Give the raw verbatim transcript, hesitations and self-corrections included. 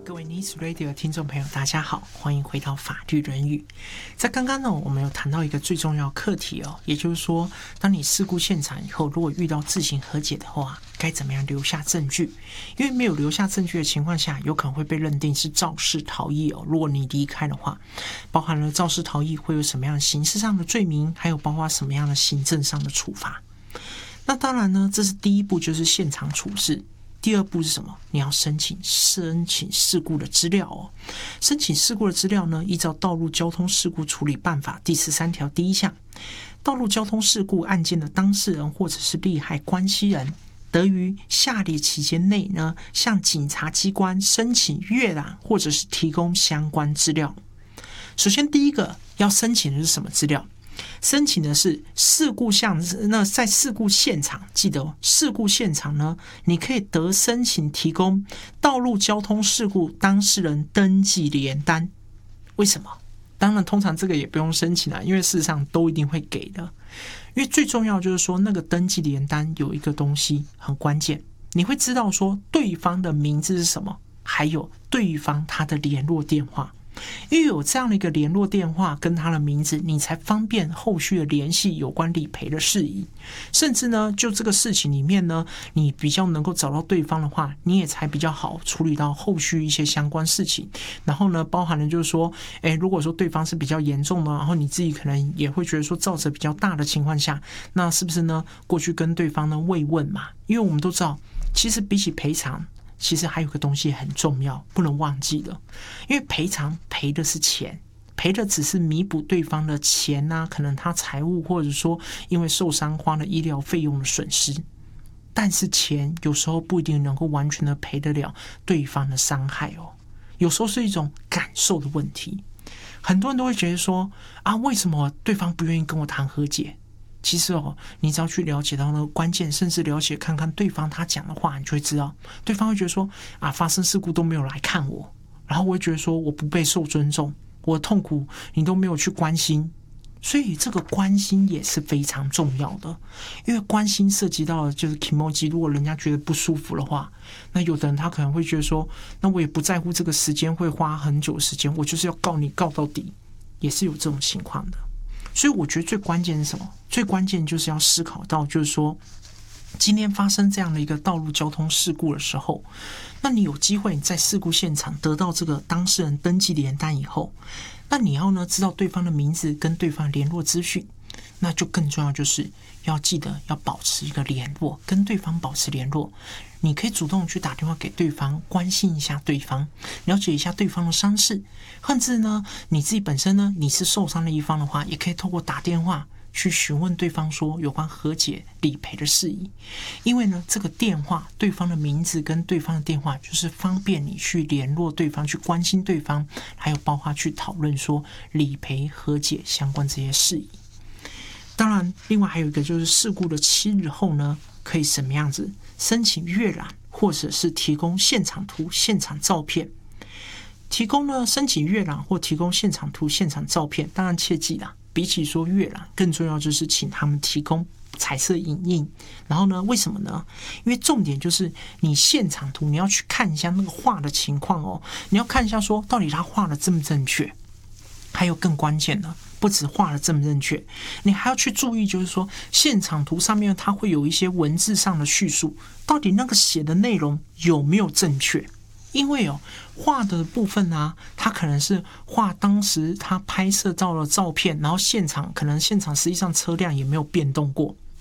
各位 News Radio 的听众朋友，大家好，欢迎回到法律人语。在刚刚呢，我们有谈到一个最重要的课题哦，也就是说，当你事故现场以后，如果遇到自行和解的话，该怎么样留下证据？因为没有留下证据的情况下，有可能会被认定是肇事逃逸哦。如果你离开的话，包含了肇事逃逸会有什么样的刑事上的罪名，还有包括什么样的行政上的处罚。那当然呢，这是第一步，就是现场处置。第二步是什么？你要申请申请事故的资料哦。申请事故的资料呢，依照《道路交通事故处理办法》第十三条第一项，道路交通事故案件的当事人或者是利害关系人，得于下列期间内呢，向警察机关申请阅览或者是提供相关资料。首先，第一个要申请的是什么资料？申请的是事故项，那在事故现场，记得哦，事故现场呢，你可以得申请提供道路交通事故当事人登记联单。为什么？当然，通常这个也不用申请了，因为事实上都一定会给的。因为最重要就是说，那个登记联单有一个东西很关键，你会知道说对方的名字是什么，还有对方他的联络电话。因为有这样的一个联络电话跟他的名字，你才方便后续的联系有关理赔的事宜。甚至呢，就这个事情里面呢，你比较能够找到对方的话，你也才比较好处理到后续一些相关事情。然后呢，包含了就是说，诶，如果说对方是比较严重的，然后你自己可能也会觉得说造成比较大的情况下，那是不是呢，过去跟对方呢慰问嘛？因为我们都知道，其实比起赔偿，其实还有个东西很重要，不能忘记的。因为赔偿赔的是钱，赔的只是弥补对方的钱啊，可能他财务或者说因为受伤花了医疗费用的损失。但是钱有时候不一定能够完全的赔得了对方的伤害哦，有时候是一种感受的问题。很多人都会觉得说啊，为什么对方不愿意跟我谈和解？其实哦，你只要去了解到那个关键，甚至了解看看对方他讲的话，你就会知道，对方会觉得说啊，发生事故都没有来看我，然后我会觉得说我不被受尊重，我的痛苦你都没有去关心，所以这个关心也是非常重要的，因为关心涉及到的就是 kimoji， 如果人家觉得不舒服的话，那有的人他可能会觉得说，那我也不在乎这个时间会花很久的时间，我就是要告你告到底，也是有这种情况的。所以我觉得最关键是什么？最关键就是要思考到，就是说，今天发生这样的一个道路交通事故的时候，那你有机会在事故现场得到这个当事人登记联单以后，那你要呢知道对方的名字跟对方的联络资讯，那就更重要就是要记得要保持一个联络，跟对方保持联络。你可以主动去打电话给对方，关心一下对方，了解一下对方的伤势，甚至呢，你自己本身呢，你是受伤的一方的话，也可以透过打电话去询问对方说有关和解理赔的事宜。因为呢，这个电话对方的名字跟对方的电话，就是方便你去联络对方，去关心对方，还有包括去讨论说理赔和解相关这些事宜。当然，另外还有一个就是事故的七日后呢，可以什么样子申请阅览，或者是提供现场图、现场照片。提供呢申请阅览或提供现场图、现场照片，当然切记啦，比起说阅览，更重要就是请他们提供彩色影印。然后呢，为什么呢？因为重点就是你现场图你要去看一下那个画的情况哦，你要看一下说到底他画的正不正确。还有更关键的，不只画的正不正确，你还要去注意，就是说现场图上面它会有一些文字上的叙述，到底那个写的内容有没有正确？因为哦，画的部分啊，它可能是画当时他拍摄到了照片，然后现场可能现场实际上车辆也没有变动过，